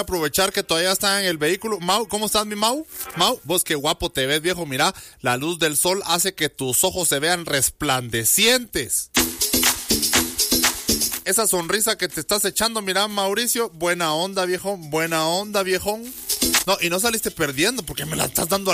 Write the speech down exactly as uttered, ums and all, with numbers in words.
Aprovechar que todavía está en el vehículo. Mau, ¿cómo estás, mi Mau? Mau, vos qué guapo te ves, viejo. Mira, la luz del sol hace que tus ojos se vean resplandecientes. Esa sonrisa que te estás echando, mira, Mauricio, buena onda, viejo, buena onda, viejón. No, y no saliste perdiendo porque me la estás dando al